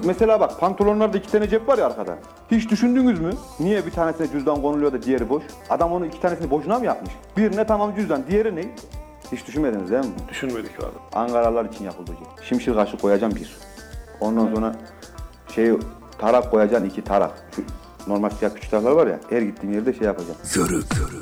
Mesela bak pantolonlarda 2 tane cep var ya arkada. Hiç düşündünüz mü? Niye bir tanesine cüzdan konuluyor da diğeri boş? Adam onu 2 tanesini boşuna mı yapmış? Birine tamam cüzdan, diğeri ne? Hiç düşünmediniz değil mi? Düşünmedik abi. Ankaralılar için yapıldı. Şimşir kaşı koyacağım 1. Ondan sonra tarak koyacaksın 2 tarak. Şu normal siyah küçük taraklar var ya, her gittiğim yerde şey yapacağım. Körük.